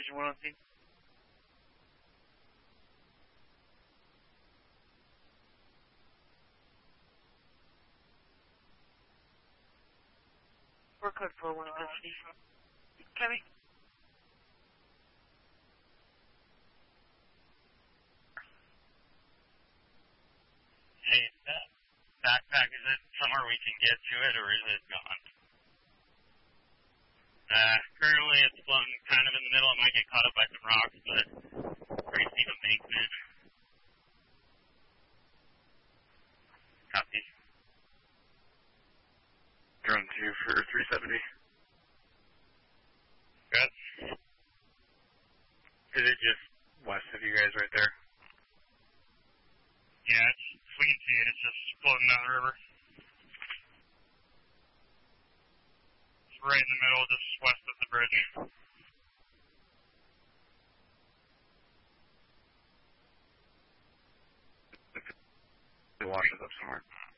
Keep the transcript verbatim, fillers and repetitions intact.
Division one on scene. We're code four one on scene. Copy. Hey, that backpack, is it somewhere we can get to it, or is it gone? Uh, currently it's floating kind of in the middle. It might get caught up by some rocks, but pretty steep embankment. Copy. Drone two for three seventy. Good. Is it just west of you guys right there? Yeah, it's, we can see it. It's just floating down the river. It's right in the middle, just west of the bridge. It washes up somewhere.